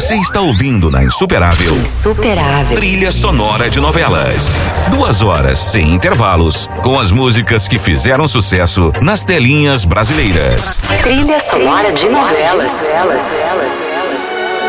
Você está ouvindo na Insuperável. Insuperável. Trilha sonora de novelas. 2 horas sem intervalos, com as músicas que fizeram sucesso nas telinhas brasileiras. Trilha sonora de novelas.